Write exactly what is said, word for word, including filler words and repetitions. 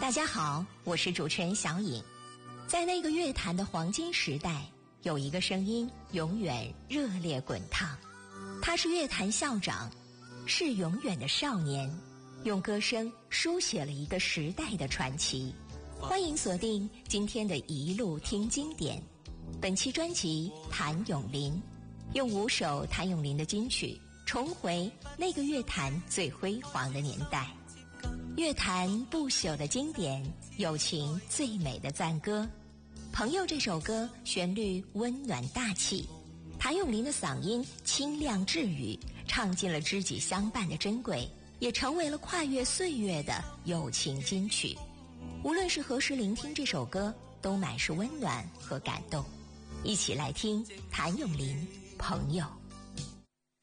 大家好，我是主持人小颖。在那个乐坛的黄金时代，有一个声音永远热烈滚烫，他是乐坛校长，是永远的少年，用歌声书写了一个时代的传奇。欢迎锁定今天的一路听经典，本期专辑谭咏麟，用五首谭咏麟的金曲重回那个乐坛最辉煌的年代。乐坛不朽的经典，友情最美的赞歌。朋友这首歌旋律温暖大气，谭咏麟的嗓音清亮治愈，唱尽了知己相伴的珍贵，也成为了跨越岁月的友情金曲。无论是何时聆听这首歌，都满是温暖和感动。一起来听谭咏麟《朋友》。